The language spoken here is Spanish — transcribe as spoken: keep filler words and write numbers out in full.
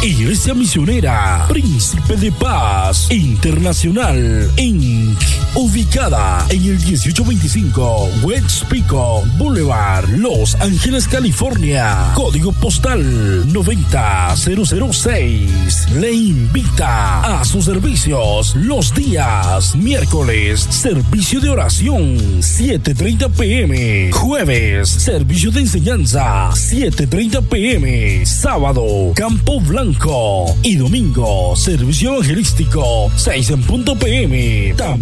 Iglesia Misionera Príncipe de Paz Internacional incorporated, ubicada en el dieciocho veinticinco West Pico Boulevard, Los Ángeles, California, código postal noventa cero cero seis. Le invita a sus servicios los días miércoles, servicio de oración siete treinta pm, jueves, servicio de enseñanza siete treinta pm, sábado, Campo Blanco y domingo, servicio evangelístico seis en punto pm. También